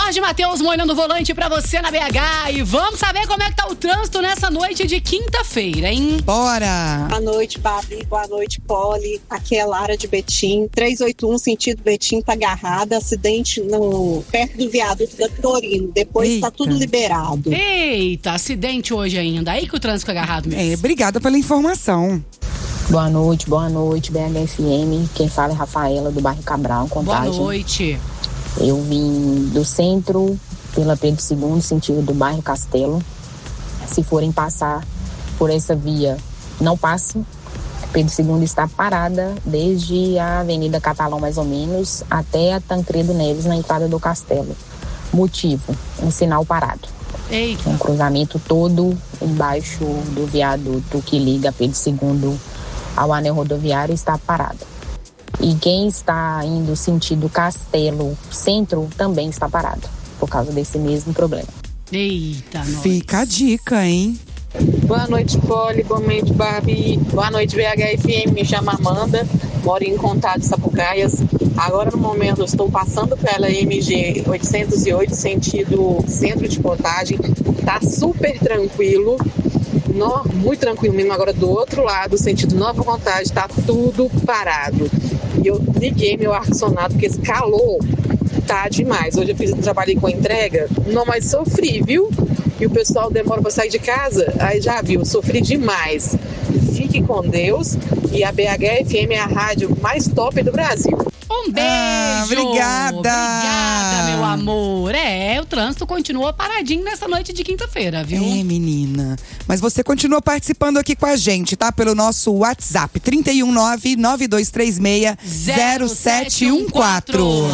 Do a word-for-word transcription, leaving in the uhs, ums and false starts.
Jorge Mateus molhando o volante pra você na B H. E vamos saber como é que tá o trânsito nessa noite de quinta-feira, hein? Bora! Boa noite, Babi. Boa noite, Poli. Aqui é Lara de Betim. trezentos e oitenta e um, sentido Betim, tá agarrada. Acidente no, perto do viaduto da Torino. Depois Eita. tá tudo liberado. Eita, acidente hoje ainda. Aí que o trânsito fica agarrado mesmo. É, obrigada pela informação. Boa noite, boa noite, B H F M. Quem fala é Rafaela, do bairro Cabral, Contagem. Boa noite. Eu vim do centro, pela Pedro segundo, sentido do bairro Castelo. Se forem passar por essa via, não passem. Pedro segundo está parada desde a Avenida Catalão, mais ou menos, até a Tancredo Neves, na entrada do Castelo. Motivo, um sinal parado. Eita. Um cruzamento todo embaixo do viaduto que liga Pedro segundo ao anel rodoviário está parado. E quem está indo sentido Castelo Centro também está parado, por causa desse mesmo problema. Eita, nós. Fica a dica, hein? Boa noite, Poli. Boa noite, Barbie. Boa noite, B H F M. Me chamo Amanda, moro em Contado, Sapucaias. Agora, no momento, eu estou passando pela M G oitocentos e oito, sentido centro de Contagem. Tá super tranquilo. No, muito tranquilo mesmo. Agora, do outro lado, sentido Nova Contagem, tá tudo parado. E eu liguei meu ar-condicionado, porque esse calor tá demais. Hoje eu fiz, trabalhei com entrega, não, mas sofri, viu? E o pessoal demora para sair de casa, aí já viu, sofri demais. Fique com Deus, e a B H F M é a rádio mais top do Brasil. Um beijo! Ah, obrigada! Obrigada, meu amor. É, o trânsito continua paradinho nessa noite de quinta-feira, viu? É, menina. Mas você continua participando aqui com a gente, tá? Pelo nosso WhatsApp, trinta e um nove, nove dois três seis, zero sete um quatro.